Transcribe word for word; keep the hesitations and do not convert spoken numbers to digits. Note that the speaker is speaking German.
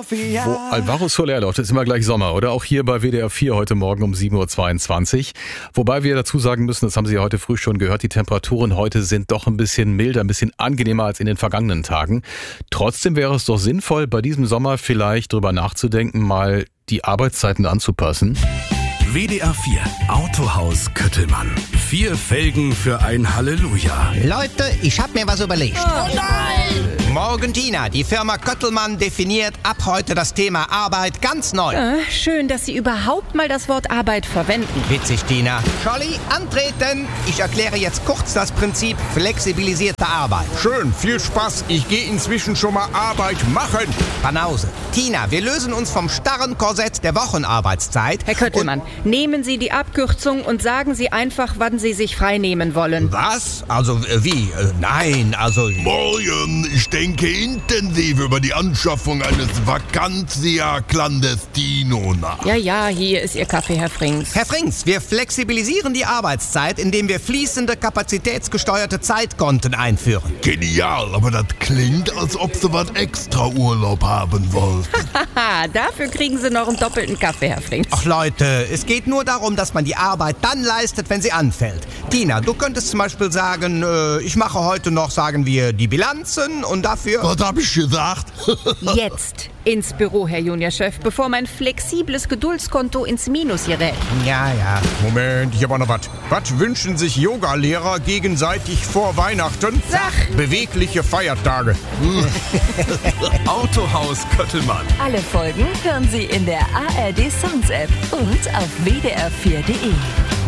Wo Alvaro Soler läuft, ist immer gleich Sommer, oder? Auch hier bei W D R vier heute Morgen um sieben Uhr zweiundzwanzig. Wobei wir dazu sagen müssen, das haben Sie ja heute früh schon gehört, die Temperaturen heute sind doch ein bisschen milder, ein bisschen angenehmer als in den vergangenen Tagen. Trotzdem wäre es doch sinnvoll, bei diesem Sommer vielleicht drüber nachzudenken, mal die Arbeitszeiten anzupassen. W D R vier Autohaus Köttelmann. Vier Felgen für ein Halleluja. Leute, ich hab mir was überlegt. Oh nein! Morgen Tina, die Firma Köttelmann definiert ab heute das Thema Arbeit ganz neu. Äh, schön, dass Sie überhaupt mal das Wort Arbeit verwenden. Witzig, Tina. Scholli, antreten. Ich erkläre jetzt kurz das Prinzip flexibilisierte Arbeit. Schön, viel Spaß. Ich gehe inzwischen schon mal Arbeit machen. Banause. Tina, wir lösen uns vom starren Korsett der Wochenarbeitszeit. Herr Köttelmann, nehmen Sie die Abkürzung und sagen Sie einfach, wann Sie sich frei nehmen wollen. Was? Also äh, wie? Äh, nein, also... Morgen, ich denke intensiv über die Anschaffung eines Vacantia Clandestino nach. Ja, ja, hier ist Ihr Kaffee, Herr Frings. Herr Frings, wir flexibilisieren die Arbeitszeit, indem wir fließende, kapazitätsgesteuerte Zeitkonten einführen. Genial, aber das klingt, als ob Sie was extra Urlaub haben wollten. Haha, dafür kriegen Sie noch einen doppelten Kaffee, Herr Frings. Ach Leute, es geht nur darum, dass man die Arbeit dann leistet, wenn sie anfällt. Tina, du könntest zum Beispiel sagen, äh, ich mache heute noch, sagen wir, die Bilanzen und dafür... Was hab ich gesagt? Jetzt ins Büro, Herr Juniorchef, bevor mein flexibles Geduldskonto ins Minus gerät. Ja, ja. Moment, ich habe auch noch was. Was wünschen sich Yogalehrer gegenseitig vor Weihnachten? Sag! Bewegliche Feiertage. Autohaus Köttelmann. Alle Folgen hören Sie in der A R D Sounds App und auf w d r vier punkt d e.